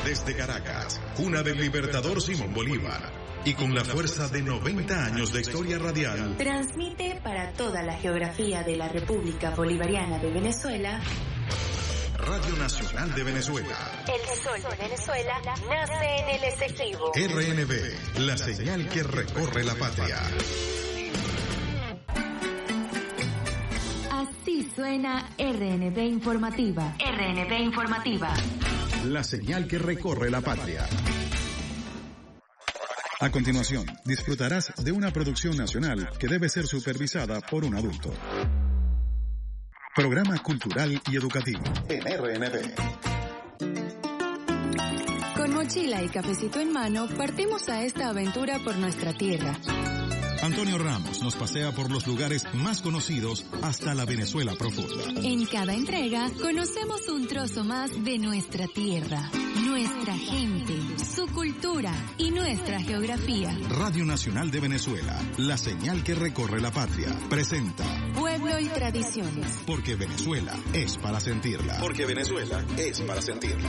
Desde Caracas, cuna del libertador Simón Bolívar, y con la fuerza de 90 años de historia radial, transmite para toda la geografía de la República Bolivariana de Venezuela, Radio Nacional de Venezuela. El sol de Venezuela nace en el Esequibo. RNB, la señal que recorre la patria. Así suena RNB Informativa. RNB Informativa. La señal que recorre la patria. A continuación, disfrutarás de una producción nacional que debe ser supervisada por un adulto. Programa cultural y educativo en RNB. Con mochila y cafecito en mano, partimos a esta aventura por nuestra tierra. Antonio Ramos nos pasea por los lugares más conocidos hasta la Venezuela profunda. En cada entrega, conocemos un trozo más de nuestra tierra, nuestra gente, su cultura y nuestra geografía. Radio Nacional de Venezuela, la señal que recorre la patria, presenta Pueblo y Tradiciones. Porque Venezuela es para sentirla. Porque Venezuela es para sentirla.